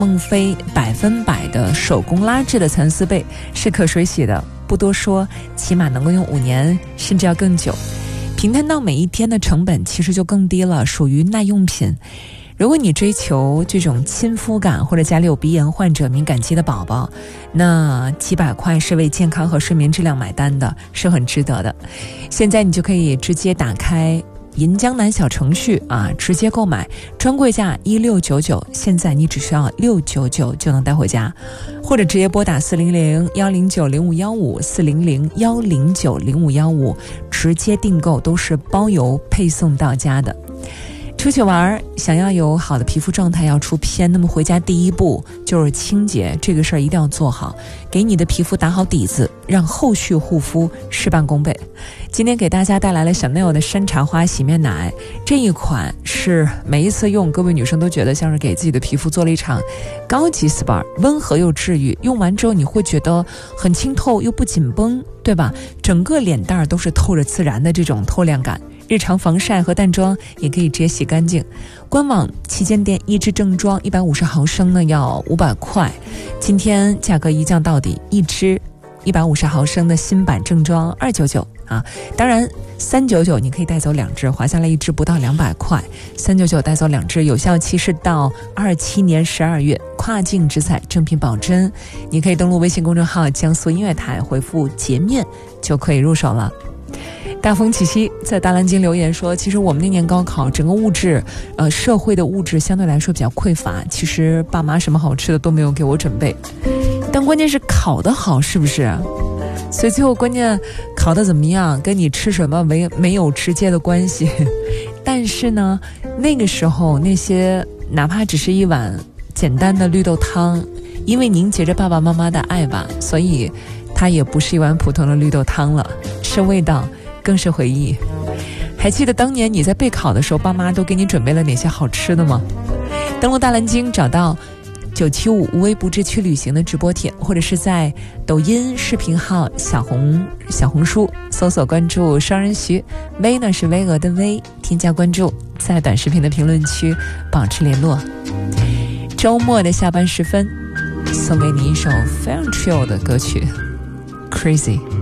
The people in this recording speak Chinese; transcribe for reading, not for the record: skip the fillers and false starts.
孟非100%的手工拉制的蚕丝被，是可水洗的，不多说，起码能够用5年甚至要更久。平摊到每一天的成本其实就更低了，属于耐用品。如果你追求这种亲肤感，或者家里有鼻炎患者、敏感肌的宝宝，那几百块是为健康和睡眠质量买单的，是很值得的。现在你就可以直接打开银江南小程序直接购买，专柜价1699，现在你只需要699就能带回家，或者直接拨打400-109-0515 400-109-0515，直接订购，都是包邮配送到家的。出去玩想要有好的皮肤状态要出片，那么回家第一步就是清洁，这个事儿一定要做好，给你的皮肤打好底子，让后续护肤事半功倍。今天给大家带来了Chanel的山茶花洗面奶，这一款是每一次用各位女生都觉得像是给自己的皮肤做了一场高级 SPA， 温和又治愈，用完之后你会觉得很清透又不紧绷，对吧？整个脸蛋都是透着自然的这种透亮感，日常防晒和淡妆也可以直接洗干净。官网旗舰店一支正装150毫升呢要500块，今天价格一降到底，一支150毫升的新版正装299当然399你可以带走2支，划下来一支不到200块，399带走2支，有效期是到27年12月，跨境直采，正品保真。你可以登录微信公众号江苏音乐台，回复洁面就可以入手了。大风起兮在大蓝鲸留言说，其实我们那年高考整个物质社会的物质相对来说比较匮乏，其实爸妈什么好吃的都没有给我准备，但关键是考得好，是不是？所以最后关键考得怎么样跟你吃什么没有直接的关系。但是呢，那个时候那些哪怕只是一碗简单的绿豆汤，因为凝结着爸爸妈妈的爱吧，所以它也不是一碗普通的绿豆汤了，是味道更是回忆。还记得当年你在备考的时候，爸妈都给你准备了哪些好吃的吗？登录大蓝鲸，找到975无微不至去旅行的直播帖，或者是在抖音视频号小红书搜索关注双人徐，微呢是巍峨的微，添加关注，在短视频的评论区保持联络。周末的下班时分，送给你一首非常 chill 的歌曲 Crazy。